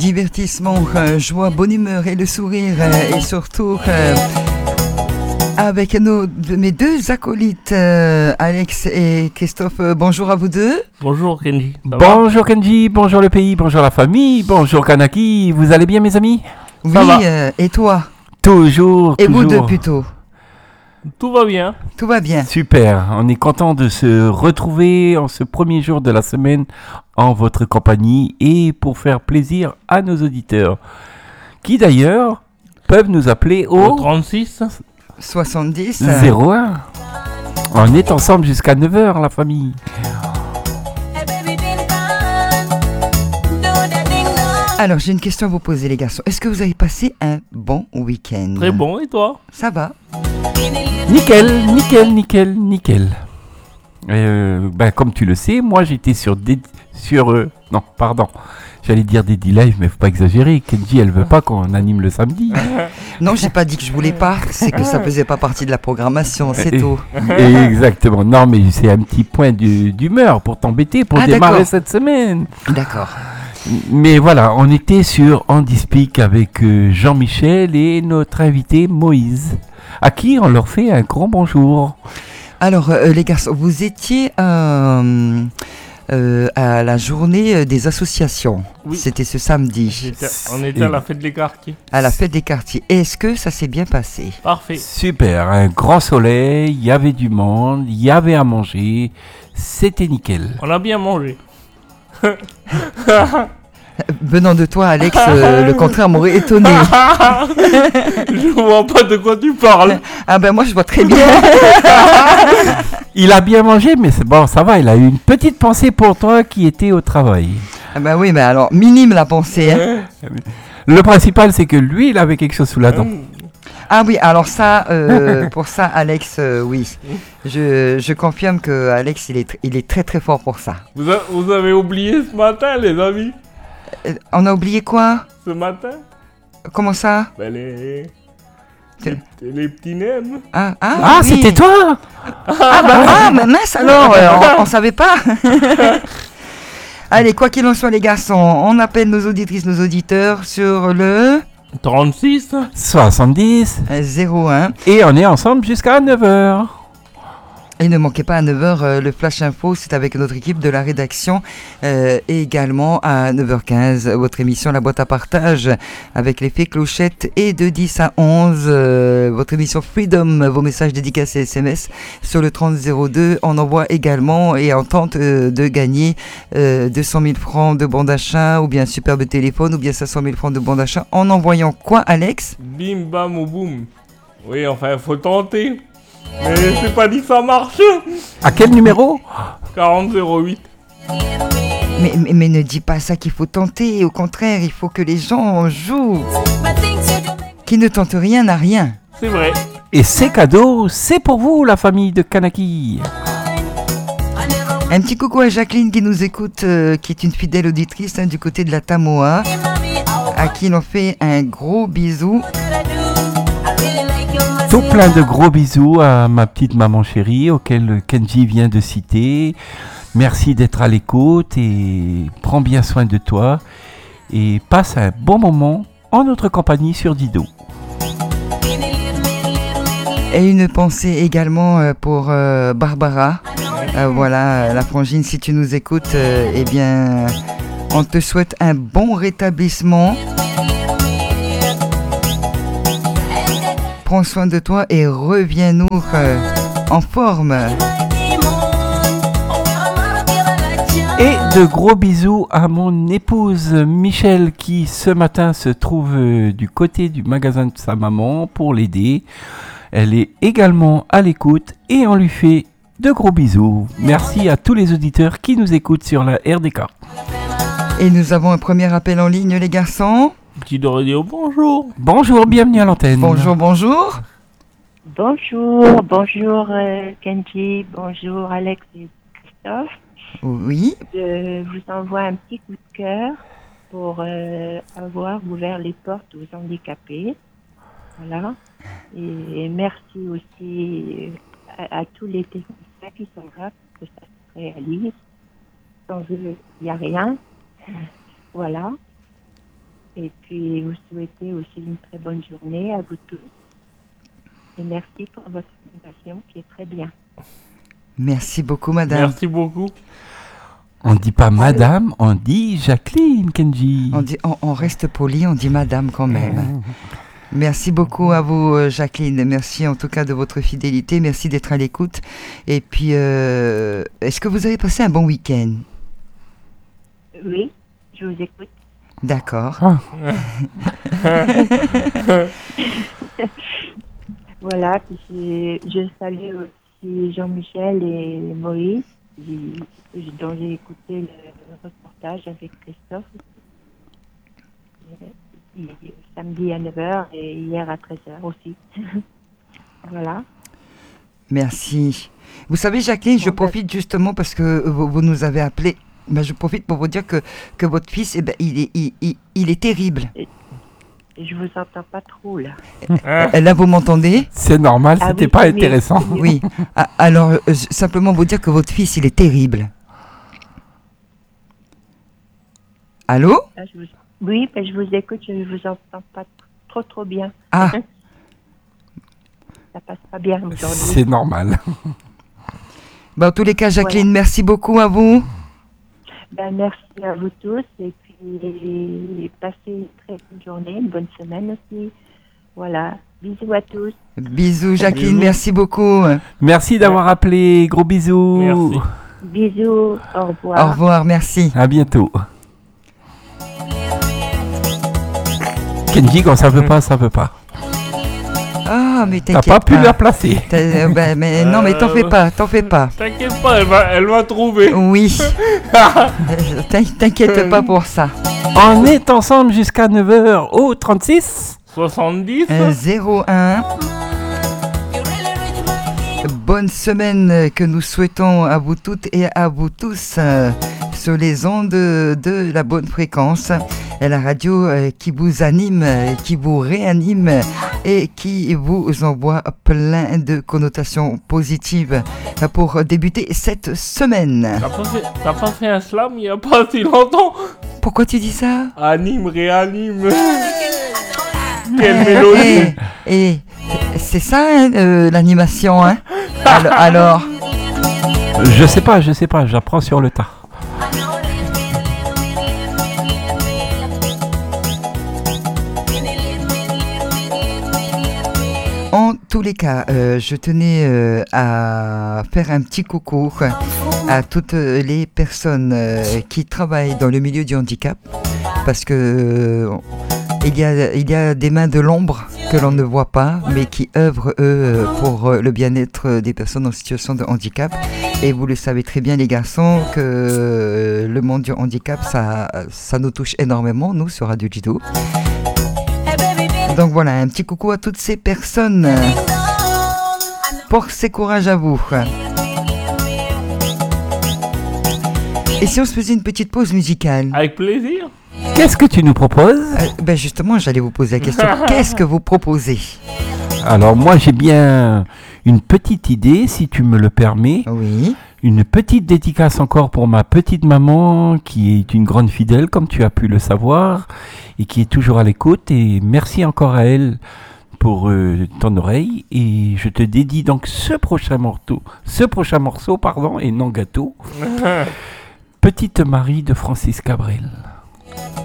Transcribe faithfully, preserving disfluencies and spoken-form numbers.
divertissement, euh, joie, bonne humeur et le sourire euh, et surtout euh, avec nos, mes deux acolytes, euh, Alex et Christophe. Euh, bonjour à vous deux. Bonjour Kenji. Ça bonjour va Kenji, bonjour le pays, bonjour la famille, bonjour Kanaki. Vous allez bien mes amis? Oui, euh, et toi? Toujours, et toujours. vous deux plutôt? Tout va bien. Tout va bien. Super, on est content de se retrouver en ce premier jour de la semaine en votre compagnie et pour faire plaisir à nos auditeurs qui d'ailleurs peuvent nous appeler au, au trente-six soixante-dix zéro un. On est ensemble jusqu'à neuf heures la famille. Alors j'ai une question à vous poser les garçons. Est-ce que vous avez passé un bon week-end? Très bon, et toi? Ça va. Nickel, nickel, nickel, nickel. Euh, ben, comme tu le sais, moi j'étais sur des... sur euh, non, pardon. J'allais dire Dédi Live, mais faut pas exagérer. Kenji, elle veut pas qu'on anime le samedi. Non, j'ai pas dit que je voulais pas. C'est que ça faisait pas partie de la programmation, c'est Et, tout. Exactement. Non, mais c'est un petit point de, d'humeur pour t'embêter, pour ah, démarrer d'accord. cette semaine. D'accord. Mais voilà, on était sur Andy Speak avec euh, Jean-Michel et notre invité Moïse, à qui on leur fait un grand bonjour. Alors, euh, les garçons, vous étiez euh, euh, à la journée des associations. Oui. C'était ce samedi. J'étais, on était à la fête des quartiers. À la fête des quartiers. Est-ce que ça s'est bien passé? Parfait. Super, un grand soleil, il y avait du monde, il y avait à manger, c'était nickel. On a bien mangé. Venant de toi, Alex, euh, le contraire m'aurait étonné. Je vois pas de quoi tu parles. Ah ben moi je vois très bien. Il a bien mangé, mais c'est bon, ça va, il a eu une petite pensée pour toi qui était au travail. Ah ben oui, mais alors, minime la pensée. Hein. Le principal, c'est que lui, il avait quelque chose sous la dent. Ah oui, alors ça, euh, pour ça, Alex, euh, oui. Je, je confirme que Alex, il est, tr- il est très très fort pour ça. Vous, a- vous avez oublié ce matin, les amis? Euh, on a oublié quoi? Ce matin? Comment ça? Ben les... C'est- Les, les petits nems. Ah, ah, Ah, oui. c'était toi! Ah bah ah, mais mince alors, euh, on, on savait pas. Allez, quoi qu'il en soit les garçons, on appelle nos auditrices, nos auditeurs sur le trente-six soixante-dix. euh, zéro un. Et on est ensemble jusqu'à neuf heures. Et ne manquez pas à neuf heures euh, le Flash Info, c'est avec notre équipe de la rédaction. Euh, et également à neuf heures quinze, votre émission La Boîte à Partage avec l'effet clochette. Et de dix à onze, euh, votre émission Freedom, vos messages dédicacés S M S sur le trente zéro deux. On envoie également et en tente euh, de gagner euh, deux cent mille francs de bon d'achat ou bien un superbe téléphone ou bien cinq cent mille francs de bon d'achat en envoyant quoi, Alex? Bim bam ou boum. Oui, enfin, faut tenter. Mais c'est pas dit que ça marche. À quel numéro? quarante zéro huit. mais, mais, mais ne dis pas ça qu'il faut tenter, au contraire, il faut que les gens jouent. Qui ne tente rien n'a rien. C'est vrai. Et ces cadeaux, c'est pour vous, la famille de Kanaki. Un petit coucou à Jacqueline qui nous écoute, euh, qui est une fidèle auditrice hein, du côté de la Tamoa, à qui l'on fait un gros bisou. Tout plein de gros bisous à ma petite maman chérie, auquel Kenji vient de citer. Merci d'être à l'écoute et prends bien soin de toi. Et passe un bon moment en notre compagnie sur Dido. Et une pensée également euh, pour euh, Barbara. Euh, voilà, la frangine, si tu nous écoutes, euh, eh bien, on te souhaite un bon rétablissement. Prends soin de toi et reviens-nous euh, en forme. Et de gros bisous à mon épouse Michel qui ce matin se trouve euh, du côté du magasin de sa maman pour l'aider. Elle est également à l'écoute et on lui fait de gros bisous. Merci à tous les auditeurs qui nous écoutent sur la R D K. Et nous avons un premier appel en ligne, les garçons. Petit Dorédio, bonjour. Bonjour, bienvenue à l'antenne. Bonjour, bonjour. Bonjour, bonjour euh, Kenji, bonjour Alex et Christophe. Oui. Je vous envoie un petit coup de cœur pour euh, avoir ouvert les portes aux handicapés. Voilà. Et merci aussi à, à tous les techniciens qui sont là pour que ça se réalise. Sans eux, il n'y a rien. Voilà. Et puis, vous souhaitez aussi une très bonne journée à vous tous. Et merci pour votre présentation qui est très bien. Merci beaucoup, madame. Merci beaucoup. On dit pas madame, on dit Jacqueline, Kenji. On, dit, on, on reste poli, on dit madame quand même. Merci beaucoup à vous, euh, Jacqueline. Merci en tout cas de votre fidélité. Merci d'être à l'écoute. Et puis, euh, est-ce que vous avez passé un bon week-end? Oui, je vous écoute. D'accord. Ah. Voilà, puis je, je salue aussi Jean-Michel et Moïse, qui- dont j'ai écouté le reportage avec Christophe. Et- et samedi à neuf heures et hier à treize heures aussi. Voilà. Merci. Vous savez, Jacqueline, je Bon, ben- profite justement parce que vous, vous nous avez appelé. Ben, je profite pour vous dire que, que votre fils, eh ben, il, est, il, il- il est terrible. Et je vous entends pas trop là. Hein? Euh, Là, vous m'entendez? C'est normal, Ah c'était oui, pas c'est mieux, intéressant. c'est mieux. Oui. Ah, alors, euh, j- simplement vous dire que votre fils, il est terrible. Allô? Ah, je vous- Oui, ben, je vous écoute, je ne vous entends pas trop trop bien. Ah, Ça passe pas bien aujourd'hui. C'est normal. ben, en tous les cas, Jacqueline, merci beaucoup à vous. Ben, merci à vous tous et puis passez une très bonne journée, une bonne semaine aussi. Voilà, bisous à tous. Bisous, Jacqueline, Bisous. merci beaucoup. Merci d'avoir appelé. Gros bisous. Merci. Bisous, au revoir. Au revoir, merci. À bientôt. Kenji, quand ça veut pas, ça veut pas. Ah, mais T'as t'inquiète pas pu pas. la placer. T'as- euh, ben, mais non, mais t'en fais pas, t'en fais pas. T'inquiète pas, elle va, elle va trouver. Oui. Euh, t'in- T'inquiète pas pour ça. On est ensemble jusqu'à neuf heures au trente-six. soixante-dix. Euh, zéro un. Bonne semaine que nous souhaitons à vous toutes et à vous tous euh, sur les ondes de la bonne fréquence. Et la radio euh, qui vous anime, euh, qui vous réanime et qui vous envoie plein de connotations positives euh, pour débuter cette semaine. T'as pas, fait, t'as pas fait un slam il y a pas si longtemps? Pourquoi tu dis ça? Anime, réanime. Quelle mélodie. Et, et c'est ça hein, euh, l'animation, hein? Alors, alors Je sais pas, je sais pas, j'apprends sur le tas. en tous les cas, euh, je tenais euh, à faire un petit coucou à toutes les personnes euh, qui travaillent dans le milieu du handicap, parce que euh, il y a, il y a des mains de l'ombre que l'on ne voit pas, mais qui œuvrent eux pour le bien-être des personnes en situation de handicap. Et vous le savez très bien, les garçons, que le monde du handicap, ça, ça nous touche énormément, nous, sur Radio Jido. Donc voilà, un petit coucou à toutes ces personnes. Force et courage à vous. Et si on se faisait une petite pause musicale? Avec plaisir. Qu'est-ce que tu nous proposes? Euh, ben justement, j'allais vous poser la question. Qu'est-ce que vous proposez? Alors moi j'ai bien une petite idée, si tu me le permets. Oui. Une petite dédicace encore pour ma petite maman qui est une grande fidèle, comme tu as pu le savoir, et qui est toujours à l'écoute. Et merci encore à elle pour euh, ton oreille. Et je te dédie donc ce prochain morceau, ce prochain morceau, pardon, et non gâteau. Petite Marie de Francis Cabrel.